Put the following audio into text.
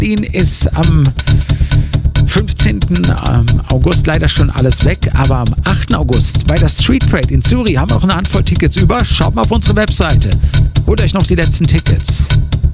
Springsteen ist am 15. August leider schon alles weg, aber am 8. August bei der Street Parade in Zürich haben wir noch eine Handvoll Tickets über. Schaut mal auf unsere Webseite. Holt euch noch die letzten Tickets.